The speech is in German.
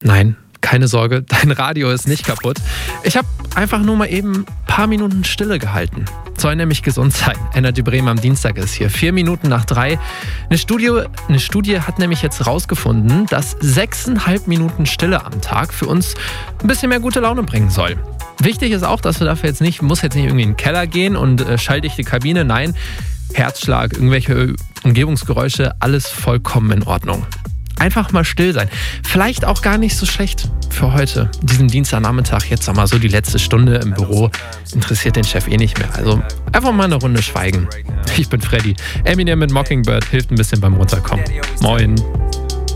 Nein, keine Sorge, dein Radio ist nicht kaputt. Ich habe einfach nur mal eben ein paar Minuten Stille gehalten. Soll nämlich gesund sein. Energy Bremen am Dienstag ist hier. 4 Minuten nach 3. Eine Studie hat nämlich jetzt rausgefunden, dass 6,5 Minuten Stille am Tag für uns ein bisschen mehr gute Laune bringen soll. Wichtig ist auch, dass du dafür muss jetzt nicht irgendwie in den Keller gehen und schalldichte Kabine. Nein, Herzschlag, irgendwelche Umgebungsgeräusche, alles vollkommen in Ordnung. Einfach mal still sein. Vielleicht auch gar nicht so schlecht für heute. Diesen Dienstagnachmittag, jetzt sag mal so die letzte Stunde im Büro, interessiert den Chef eh nicht mehr. Also einfach mal eine Runde schweigen. Ich bin Freddy. Eminem mit Mockingbird hilft ein bisschen beim Runterkommen. Moin.